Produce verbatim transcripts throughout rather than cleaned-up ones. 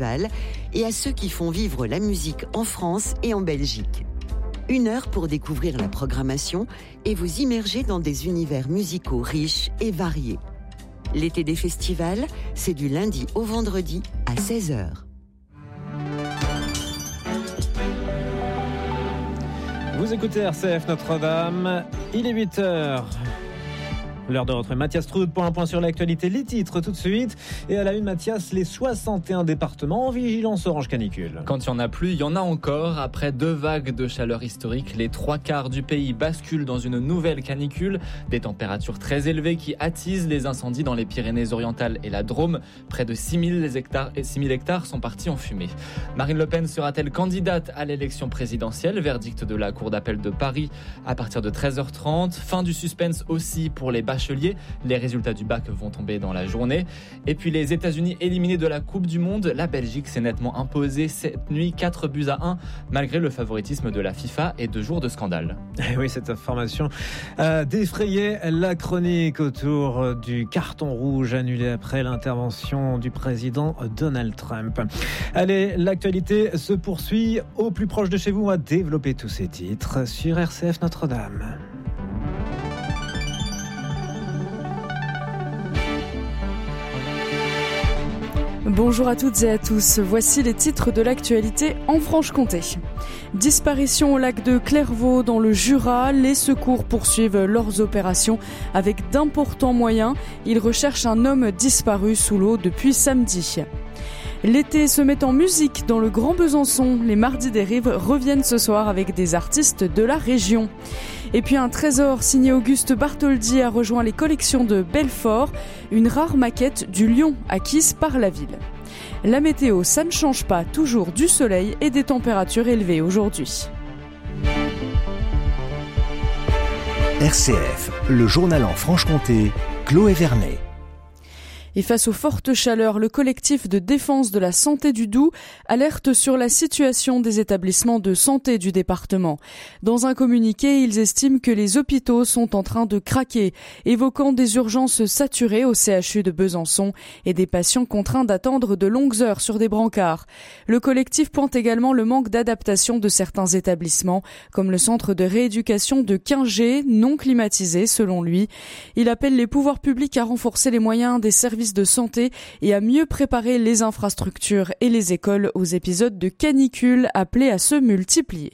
festivals et à ceux qui font vivre la musique en France et en Belgique. Une heure pour découvrir la programmation et vous immerger dans des univers musicaux riches et variés. L'été des festivals, c'est du lundi au vendredi à seize heures. Vous écoutez R C F Notre-Dame, il est huit heures. L'heure de retrouver Mathias Trude pour un point sur l'actualité. Les titres tout de suite. Et à la une, Mathias, les soixante et un départements en vigilance orange canicule. Quand il n'y en a plus, il y en a encore. Après deux vagues de chaleur historiques, les trois quarts du pays basculent dans une nouvelle canicule. Des températures très élevées qui attisent les incendies dans les Pyrénées-Orientales et la Drôme. Près de six mille hectares, six mille hectares sont partis en fumée. Marine Le Pen sera-t-elle candidate à l'élection présidentielle ? Verdict de la Cour d'appel de Paris à partir de treize heures trente. Fin du suspense aussi pour les bacheliers. Les résultats du bac vont tomber dans la journée. Et puis les États-Unis éliminés de la Coupe du Monde. La Belgique s'est nettement imposée cette nuit, quatre buts à un, malgré le favoritisme de la FIFA et deux jours de scandale. Et oui, cette information a défrayé la chronique autour du carton rouge annulé après l'intervention du président Donald Trump. Allez, l'actualité se poursuit au plus proche de chez vous. On va développer tous ces titres sur R C F Notre-Dame. Bonjour à toutes et à tous, voici les titres de l'actualité en Franche-Comté. Disparition au lac de Clairvaux dans le Jura, les secours poursuivent leurs opérations avec d'importants moyens. Ils recherchent un homme disparu sous l'eau depuis samedi. L'été se met en musique dans le Grand Besançon. Les Mardis des Rives reviennent ce soir avec des artistes de la région. Et puis un trésor signé Auguste Bartholdi a rejoint les collections de Belfort, une rare maquette du lion acquise par la ville. La météo, ça ne change pas, toujours du soleil et des températures élevées aujourd'hui. R C F, le journal en Franche-Comté, Chloé Vernet. Et face aux fortes chaleurs, le collectif de défense de la santé du Doubs alerte sur la situation des établissements de santé du département. Dans un communiqué, ils estiment que les hôpitaux sont en train de craquer, évoquant des urgences saturées au C H U de Besançon et des patients contraints d'attendre de longues heures sur des brancards. Le collectif pointe également le manque d'adaptation de certains établissements, comme le centre de rééducation de Quingé, non climatisé selon lui. Il appelle les pouvoirs publics à renforcer les moyens des services de santé et à mieux préparer les infrastructures et les écoles aux épisodes de canicule appelés à se multiplier.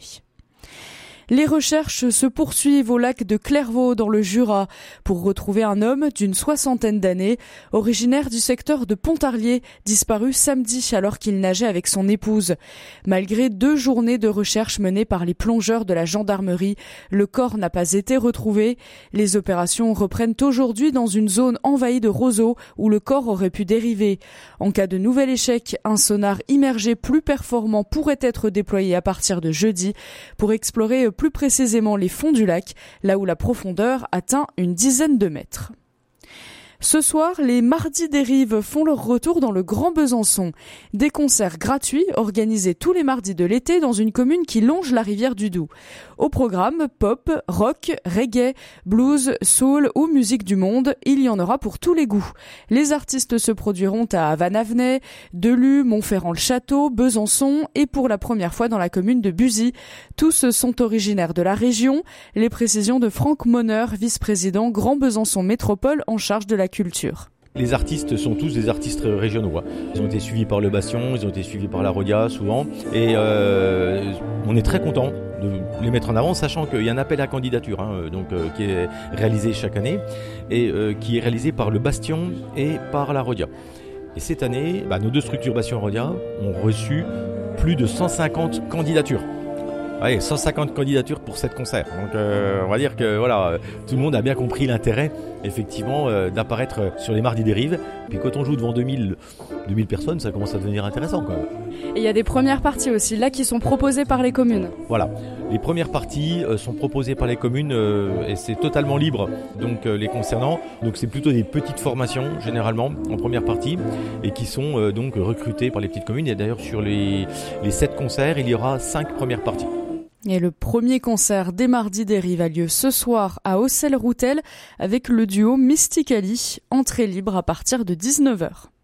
Les recherches se poursuivent au lac de Clairvaux dans le Jura pour retrouver un homme d'une soixantaine d'années, originaire du secteur de Pontarlier, disparu samedi alors qu'il nageait avec son épouse. Malgré deux journées de recherche menées par les plongeurs de la gendarmerie, le corps n'a pas été retrouvé. Les opérations reprennent aujourd'hui dans une zone envahie de roseaux où le corps aurait pu dériver. En cas de nouvel échec, un sonar immergé plus performant pourrait être déployé à partir de jeudi pour explorer plus précisément les fonds du lac, là où la profondeur atteint une dizaine de mètres. Ce soir, les Mardis des Rives font leur retour dans le Grand Besançon. Des concerts gratuits organisés tous les mardis de l'été dans une commune qui longe la rivière du Doubs. Au programme, pop, rock, reggae, blues, soul ou musique du monde, il y en aura pour tous les goûts. Les artistes se produiront à Vanavnay, Delus, Montferrand-le-Château, Besançon et pour la première fois dans la commune de Buzy. Tous sont originaires de la région. Les précisions de Franck Monner, vice-président Grand Besançon Métropole en charge de la culture. Les artistes sont tous des artistes régionaux. Ils ont été suivis par le Bastion, ils ont été suivis par la Rodia souvent. Et euh, on est très content de les mettre en avant, sachant qu'il y a un appel à candidature hein, donc, euh, qui est réalisé chaque année et euh, qui est réalisé par le Bastion et par la Rodia. Et cette année, bah, nos deux structures Bastion et Rodia ont reçu plus de cent cinquante candidatures. Ouais, cent cinquante candidatures pour sept concerts. Donc euh, on va dire que voilà, tout le monde a bien compris l'intérêt effectivement euh, d'apparaître sur les Mardis des Rives. Puis quand on joue devant deux mille, deux mille personnes, ça commence à devenir intéressant quand même. Et il y a des premières parties aussi là qui sont proposées par les communes. Voilà, les premières parties euh, sont proposées par les communes euh, et c'est totalement libre donc euh, les concernant. Donc c'est plutôt des petites formations généralement en première partie et qui sont euh, donc recrutées par les petites communes. Et d'ailleurs sur les les sept concerts, il y aura cinq premières parties. Et le premier concert des Mardis des Rives a lieu ce soir à Auxelles-Routel avec le duo Mysticali, entrée libre à partir de dix-neuf heures.